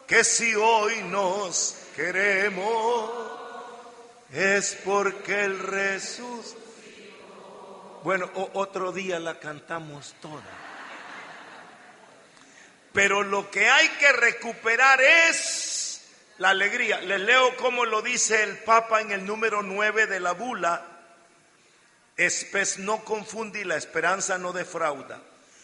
que si hoy nos queremos es porque Él resucitó. Bueno, otro día la cantamos toda. Pero lo que hay que recuperar es la alegría. Les leo cómo lo dice el Papa en el número 9 de la bula. Spes no confunde y la esperanza no defrauda.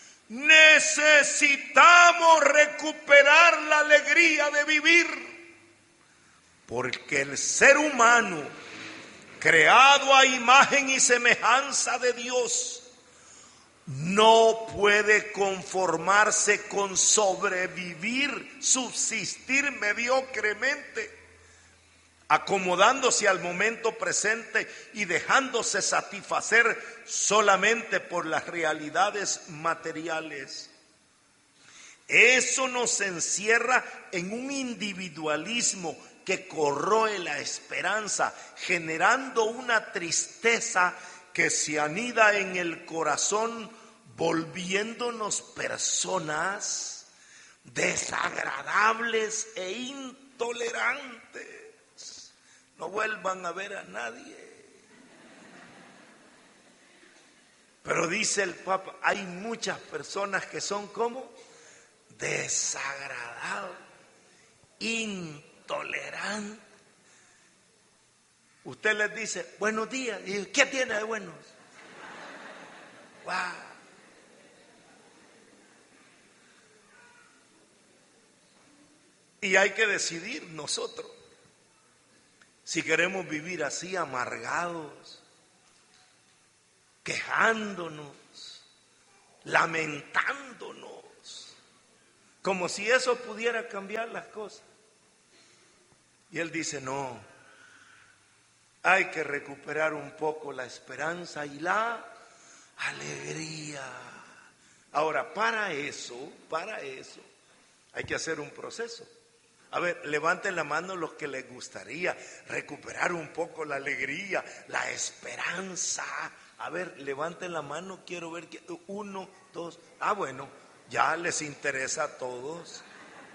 Necesitamos recuperar la alegría de vivir, porque el ser humano, creado a imagen y semejanza de Dios, no puede conformarse con sobrevivir, subsistir mediocremente, acomodándose al momento presente y dejándose satisfacer solamente por las realidades materiales. Eso nos encierra en un individualismo que corroe la esperanza, generando una tristeza que se anida en el corazón, volviéndonos personas desagradables e intolerantes. No vuelvan a ver a nadie. Pero dice el Papa, hay muchas personas que son como desagradables, intolerantes. Usted les dice, buenos días. Y ¿qué tiene de buenos? Wow. Y hay que decidir nosotros si queremos vivir así, amargados, quejándonos, lamentándonos, como si eso pudiera cambiar las cosas. Y él dice, no, hay que recuperar un poco la esperanza y la alegría. Ahora, para eso, hay que hacer un proceso. A ver, levanten la mano los que les gustaría recuperar un poco la alegría, la esperanza. A ver, levanten la mano, quiero ver que 1, 2. Bueno, ya les interesa a todos.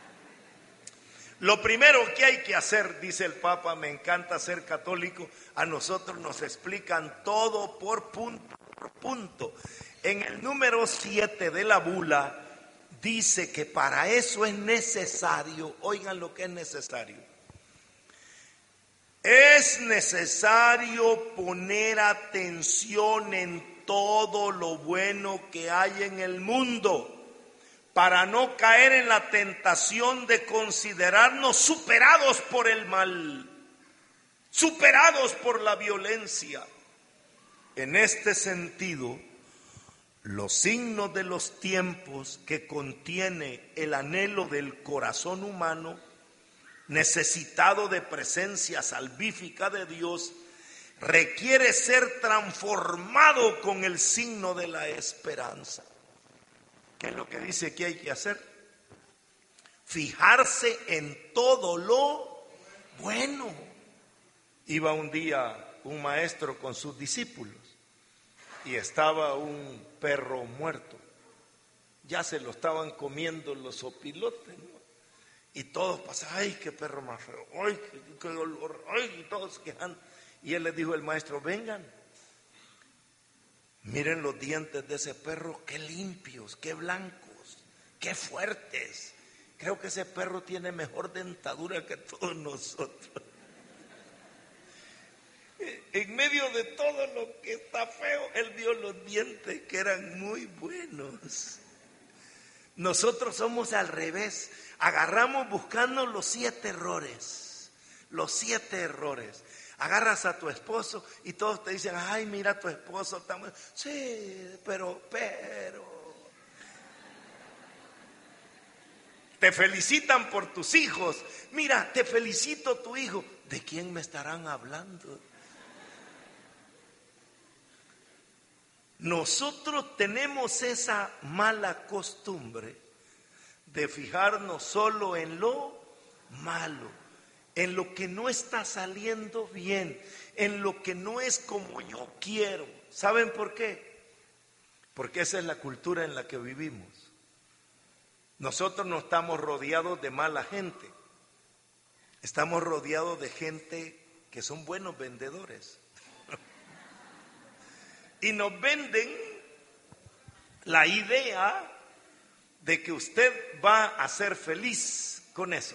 Lo primero que hay que hacer, dice el Papa, me encanta ser católico, a nosotros nos explican todo por punto. En el número 7 de la bula dice que para eso es necesario, oigan lo que es necesario. Es necesario poner atención en todo lo bueno que hay en el mundo, para no caer en la tentación de considerarnos superados por el mal, superados por la violencia. En este sentido, los signos de los tiempos que contiene el anhelo del corazón humano, necesitado de presencia salvífica de Dios, requiere ser transformado con el signo de la esperanza. ¿Qué es lo que dice que hay que hacer? Fijarse en todo lo bueno. Iba un día un maestro con sus discípulos y estaba un perro muerto. Ya se lo estaban comiendo los opilotes, ¿no? Y todos pasaban, ay, qué perro más feo, ay, qué dolor, ay, y todos quejando. Y él les dijo al maestro, vengan, miren los dientes de ese perro, qué limpios, qué blancos, qué fuertes. Creo que ese perro tiene mejor dentadura que todos nosotros. En medio de todo lo que está feo, él vio los dientes que eran muy buenos. Nosotros somos al revés, agarramos buscando los 7 errores, los 7 errores. Agarras a tu esposo y todos te dicen, ay, mira tu esposo, está muy... Sí, pero. Te felicitan por tus hijos. Mira, te felicito tu hijo. ¿De quién me estarán hablando? Nosotros tenemos esa mala costumbre de fijarnos solo en lo malo, en lo que no está saliendo bien, en lo que no es como yo quiero. ¿Saben por qué? Porque esa es la cultura en la que vivimos. Nosotros no estamos rodeados de mala gente. Estamos rodeados de gente que son buenos vendedores. Y nos venden la idea de que usted va a ser feliz con eso.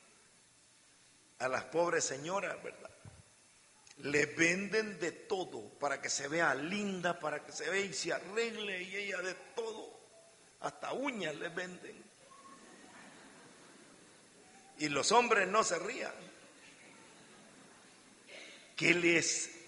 A las pobres señoras, ¿verdad? Le venden de todo para que se vea linda, para que se vea y se arregle, y ella de todo, hasta uñas le venden. Y los hombres no se rían. Que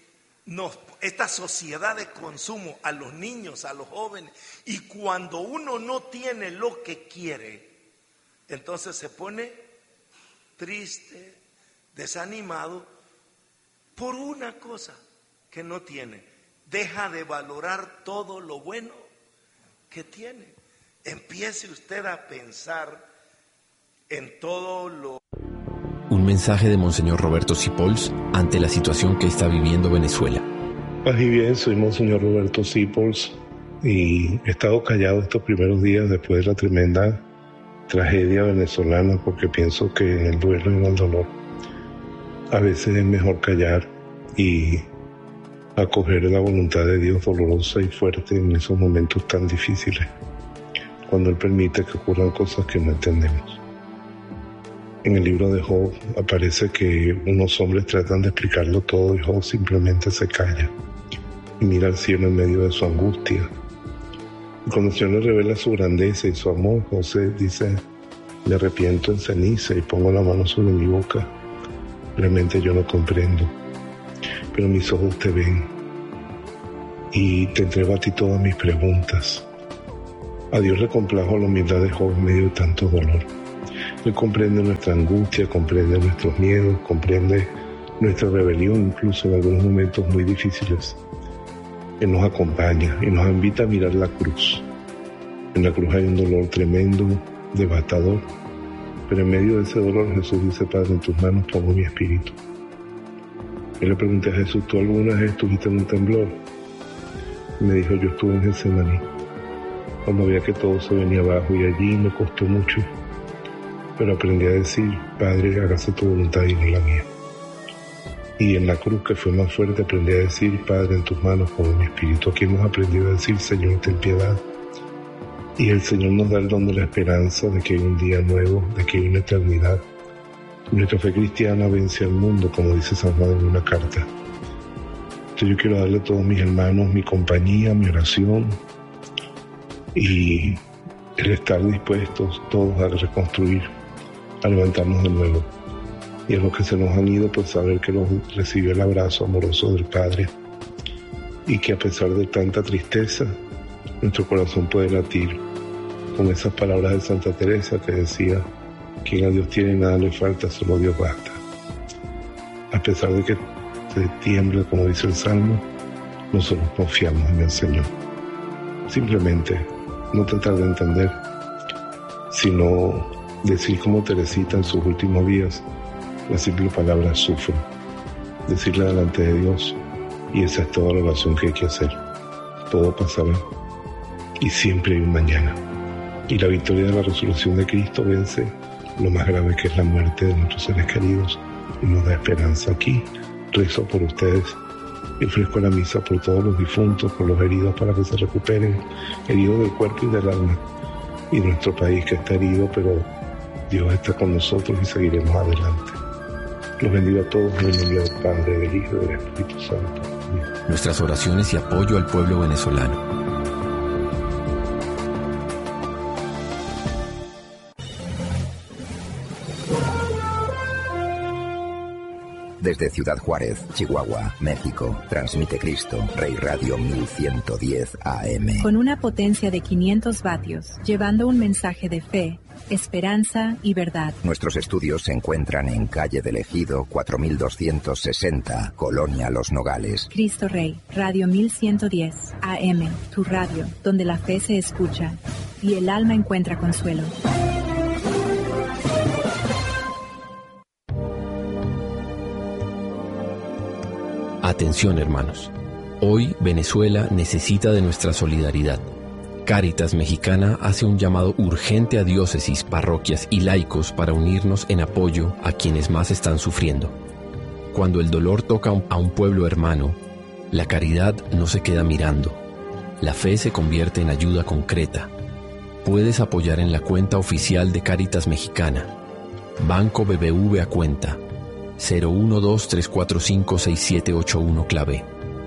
esta sociedad de consumo a los niños, a los jóvenes, y cuando uno no tiene lo que quiere, entonces se pone triste, desanimado por una cosa que no tiene. Deja de valorar todo lo bueno que tiene. Empiece usted a pensar en todo lo... Un mensaje de Monseñor Roberto Sipols ante la situación que está viviendo Venezuela. Paz y bien, soy Monseñor Roberto Sipols y he estado callado estos primeros días después de la tremenda tragedia venezolana, porque pienso que en el duelo y en el dolor a veces es mejor callar y acoger la voluntad de Dios dolorosa y fuerte en esos momentos tan difíciles, cuando Él permite que ocurran cosas que no entendemos. En el libro de Job aparece que unos hombres tratan de explicarlo todo y Job simplemente se calla y mira al cielo en medio de su angustia. Y cuando el Señor le revela su grandeza y su amor, José dice: me arrepiento en ceniza y pongo la mano sobre mi boca. Realmente yo no comprendo, pero mis ojos te ven y te entrego a ti todas mis preguntas. A Dios le complajo la humildad de Job en medio de tanto dolor. Él comprende nuestra angustia, comprende nuestros miedos, comprende nuestra rebelión, incluso en algunos momentos muy difíciles. Él nos acompaña y nos invita a mirar la cruz. En la cruz hay un dolor tremendo, devastador, pero en medio de ese dolor Jesús dice: Padre, en tus manos pongo mi espíritu. Yo le pregunté a Jesús: ¿tú alguna vez estuviste en un temblor? Y me dijo: yo estuve en Getsemaní, cuando veía que todo se venía abajo, y allí me costó mucho, pero aprendí a decir: Padre, hágase tu voluntad y no la mía. Y en la cruz, que fue más fuerte, aprendí a decir: Padre, en tus manos pongo mi espíritu. Aquí hemos aprendido a decir: Señor, ten piedad. Y el Señor nos da el don de la esperanza de que hay un día nuevo, de que hay una eternidad. Nuestra fe cristiana vence al mundo, como dice San Juan en una carta. Entonces yo quiero darle a todos mis hermanos mi compañía, mi oración y el estar dispuestos todos a reconstruir, a levantarnos de nuevo. Y a los que se nos han ido, pues saber que los recibió el abrazo amoroso del Padre y que a pesar de tanta tristeza, nuestro corazón puede latir con esas palabras de Santa Teresa que decía: quien a Dios tiene nada le falta, solo Dios basta. A pesar de que se tiembla, como dice el Salmo, nosotros confiamos en el Señor. Simplemente no tratar de entender, sino decir como Teresita en sus últimos días, la simple palabra sufro, decirle delante de Dios, y esa es toda la oración que hay que hacer. Todo pasará y siempre hay un mañana. Y la victoria de la resurrección de Cristo vence lo más grave, que es la muerte de nuestros seres queridos, y nos da esperanza. Aquí rezo por ustedes y ofrezco la misa por todos los difuntos, por los heridos para que se recuperen, heridos del cuerpo y del alma, y nuestro país que está herido, pero Dios está con nosotros y seguiremos adelante. Los bendigo a todos en el nombre del Padre, del Hijo y del Espíritu Santo. Amén. Nuestras oraciones y apoyo al pueblo venezolano. Desde Ciudad Juárez, Chihuahua, México, transmite Cristo, Rey Radio 1110 AM. Con una potencia de 500 vatios, llevando un mensaje de fe, esperanza y verdad. Nuestros estudios se encuentran en calle del Ejido 4260, Colonia Los Nogales. Cristo Rey, Radio 1110 AM, tu radio, donde la fe se escucha y el alma encuentra consuelo. Atención, hermanos. Hoy Venezuela necesita de nuestra solidaridad. Cáritas Mexicana hace un llamado urgente a diócesis, parroquias y laicos para unirnos en apoyo a quienes más están sufriendo. Cuando el dolor toca a un pueblo hermano, la caridad no se queda mirando. La fe se convierte en ayuda concreta. Puedes apoyar en la cuenta oficial de Cáritas Mexicana. Banco BBV a cuenta 012-345-6781 clave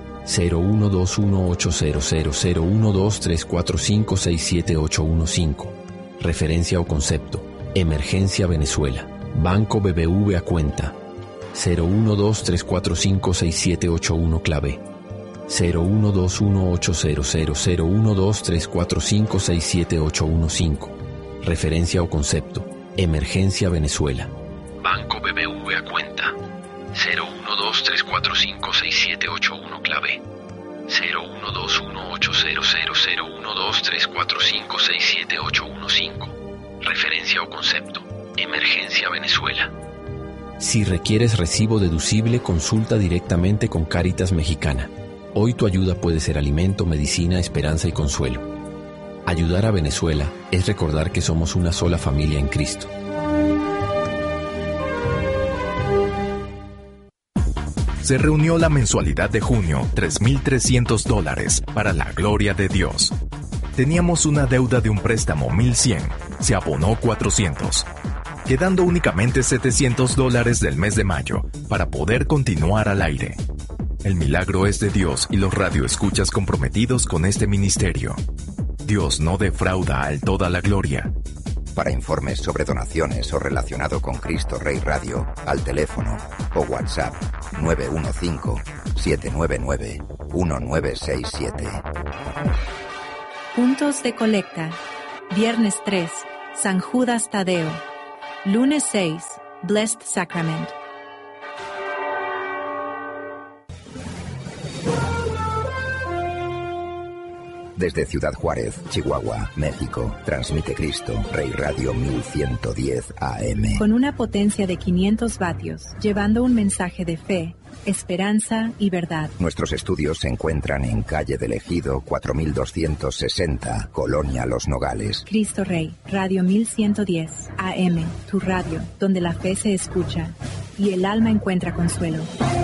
012-1800-012-345-67815. Referencia o concepto: Emergencia Venezuela. Banco BBV a cuenta 012-345-6781 clave 012-1800-012-345-67815. Referencia o concepto: Emergencia Venezuela. Banco BBV a cuenta 012-345-6781 clave 012-1800-012-345-67815. Referencia o concepto: Emergencia Venezuela. Si requieres recibo deducible, consulta directamente con Cáritas Mexicana. Hoy tu ayuda puede ser alimento, medicina, esperanza y consuelo. Ayudar a Venezuela es recordar que somos una sola familia en Cristo. Se reunió la mensualidad de junio, $3,300 para la gloria de Dios. Teníamos una deuda de un préstamo, $1,100. Se abonó $400. Quedando únicamente $700 del mes de mayo para poder continuar al aire. El milagro es de Dios y los radioescuchas comprometidos con este ministerio. Dios no defrauda al toda la gloria. Para informes sobre donaciones o relacionado con Cristo Rey Radio, al teléfono o WhatsApp 915-799-1967. Puntos de colecta. Viernes 3, San Judas Tadeo. Lunes 6, Blessed Sacrament. Desde Ciudad Juárez, Chihuahua, México, transmite Cristo Rey Radio 1110 AM. Con una potencia de 500 vatios, llevando un mensaje de fe, esperanza y verdad. Nuestros estudios se encuentran en calle del Ejido 4260, Colonia Los Nogales. Cristo Rey, Radio 1110 AM, tu radio, donde la fe se escucha y el alma encuentra consuelo.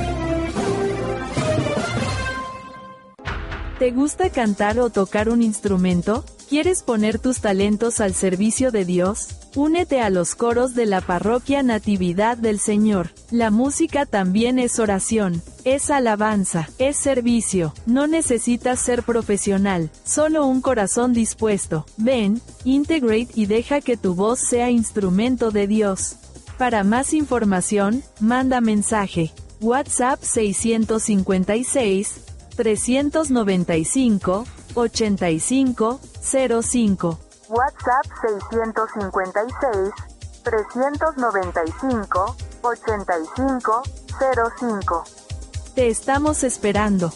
¿Te gusta cantar o tocar un instrumento? ¿Quieres poner tus talentos al servicio de Dios? Únete a los coros de la Parroquia Natividad del Señor. La música también es oración, es alabanza, es servicio. No necesitas ser profesional, solo un corazón dispuesto. Ven, integrate y deja que tu voz sea instrumento de Dios. Para más información, manda mensaje. WhatsApp 656 395 8505. WhatsApp 656 395 8505. Te estamos esperando.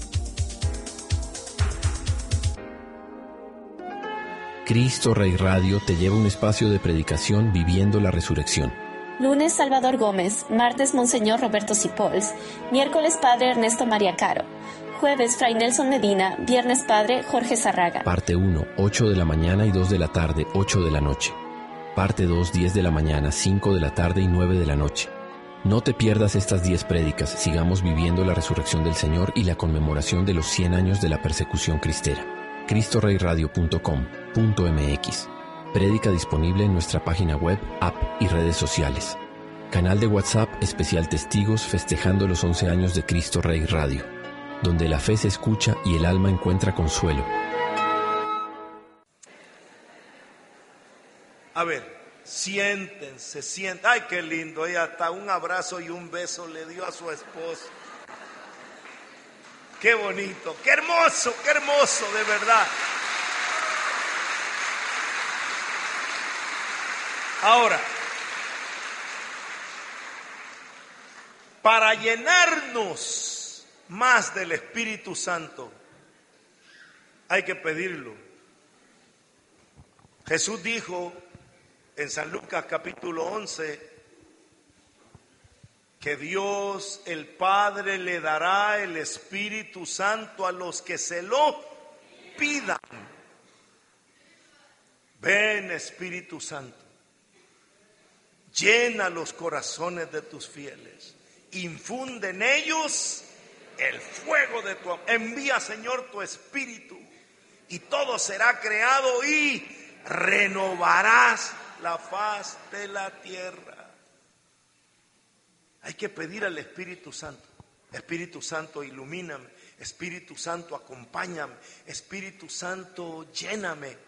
Cristo Rey Radio te lleva a un espacio de predicación viviendo la resurrección. Lunes Salvador Gómez, martes Monseñor Roberto Sipols, miércoles Padre Ernesto María Caro, jueves Fray Nelson Medina, viernes Padre Jorge Zarraga. Parte 1, 8 de la mañana y 2 de la tarde, 8 de la noche. Parte 2, 10 de la mañana, 5 de la tarde y 9 de la noche. No te pierdas estas 10 prédicas, sigamos viviendo la resurrección del Señor y la conmemoración de los 100 años de la persecución cristera. CristoReyRadio.com.mx. Prédica disponible en nuestra página web, app y redes sociales. Canal de WhatsApp especial Testigos festejando los 11 años de Cristo Rey Radio, donde la fe se escucha y el alma encuentra consuelo. A ver, siéntense. Ay, qué lindo. Ella hasta un abrazo y un beso le dio a su esposo. Qué bonito, qué hermoso, de verdad. Ahora, para llenarnos más del Espíritu Santo, hay que pedirlo. Jesús dijo en San Lucas capítulo 11 que Dios el Padre le dará el Espíritu Santo a los que se lo pidan. Ven, Espíritu Santo, llena los corazones de tus fieles, infunde en ellos el fuego de tu amor. Envía, Señor, tu Espíritu y todo será creado y renovarás la faz de la tierra. Hay que pedir al Espíritu Santo. Espíritu Santo, ilumíname. Espíritu Santo, acompáñame. Espíritu Santo, lléname.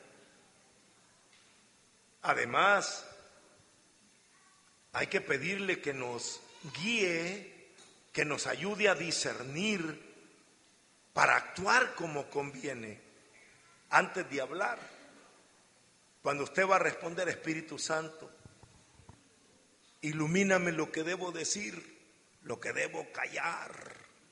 Además, hay que pedirle que nos guíe, que nos ayude a discernir para actuar como conviene antes de hablar. Cuando usted va a responder, Espíritu Santo, ilumíname lo que debo decir, lo que debo callar.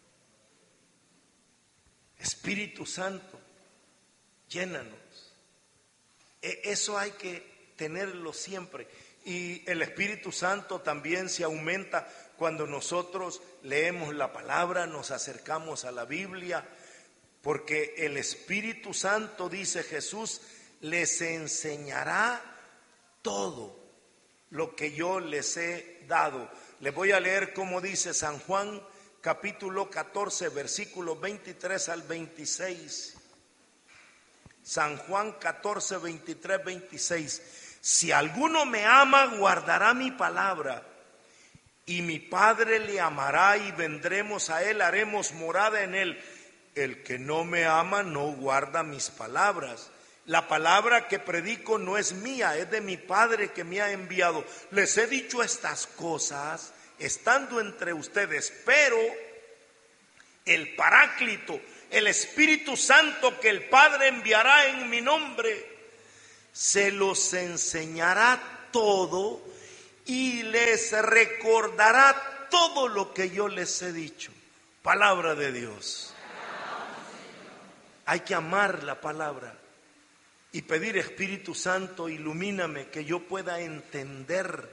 Espíritu Santo, llénanos. Eso hay que tenerlo siempre. Y el Espíritu Santo también se aumenta cuando nosotros leemos la palabra, nos acercamos a la Biblia, porque el Espíritu Santo, dice Jesús, les enseñará todo lo que yo les he dado. Les voy a leer como dice San Juan, capítulo 14, versículos 23 al 26. San Juan 14, 23, 26. Si alguno me ama, guardará mi palabra, y mi Padre le amará, y vendremos a él, haremos morada en él. El que no me ama no guarda mis palabras. La palabra que predico no es mía, es de mi Padre que me ha enviado. Les he dicho estas cosas estando entre ustedes, pero el Paráclito, el Espíritu Santo que el Padre enviará en mi nombre, se los enseñará todo y les recordará todo lo que yo les he dicho. Palabra de Dios. Hay que amar la palabra y pedir, Espíritu Santo, ilumíname que yo pueda entender.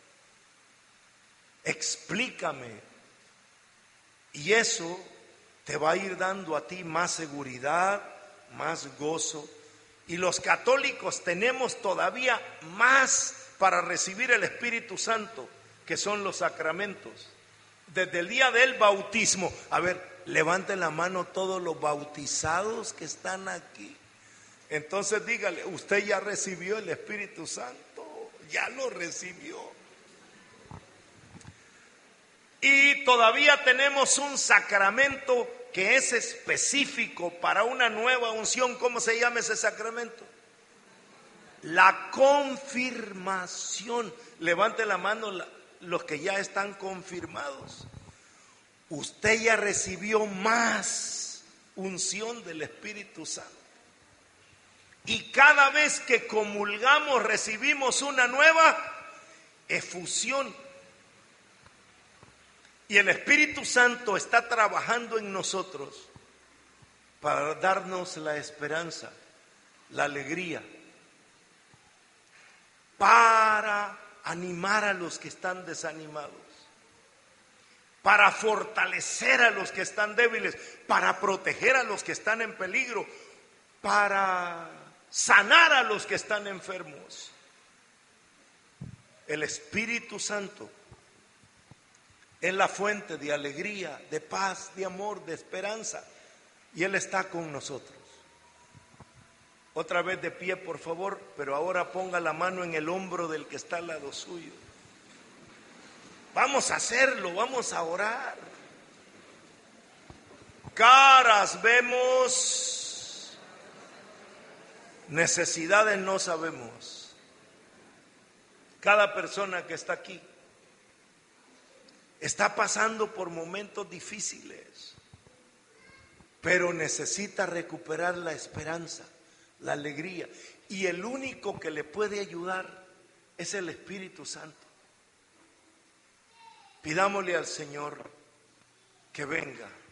Explícame. Y eso te va a ir dando a ti más seguridad, más gozo. Y los católicos tenemos todavía más para recibir el Espíritu Santo, que son los sacramentos. Desde el día del bautismo, a ver, levanten la mano todos los bautizados que están aquí. Entonces dígale, usted ya recibió el Espíritu Santo, ya lo recibió. Y todavía tenemos un sacramento que es específico para una nueva unción. ¿Cómo se llama ese sacramento? La confirmación. Levante la mano los que ya están confirmados. Usted ya recibió más unción del Espíritu Santo. Y cada vez que comulgamos recibimos una nueva efusión. Y el Espíritu Santo está trabajando en nosotros para darnos la esperanza, la alegría, para animar a los que están desanimados, para fortalecer a los que están débiles, para proteger a los que están en peligro, para sanar a los que están enfermos. El Espíritu Santo es la fuente de alegría, de paz, de amor, de esperanza. Y Él está con nosotros. Otra vez de pie, por favor, pero ahora ponga la mano en el hombro del que está al lado suyo. Vamos a hacerlo, vamos a orar. Caras vemos, necesidades no sabemos. Cada persona que está aquí está pasando por momentos difíciles, pero necesita recuperar la esperanza, la alegría. Y el único que le puede ayudar es el Espíritu Santo. Pidámosle al Señor que venga